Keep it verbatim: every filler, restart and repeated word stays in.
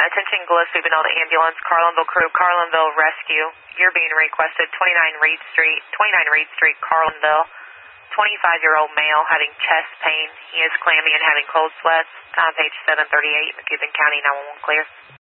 Attention Gillespie, Benelda Ambulance, Carlinville Crew, Carlinville Rescue. You're being requested twenty-nine Reed Street, twenty-nine Reed Street, Carlinville. twenty-five-year-old male having chest pain. He is clammy and having cold sweats. Time page seven thirty-eight, McCubbin County nine one one clear.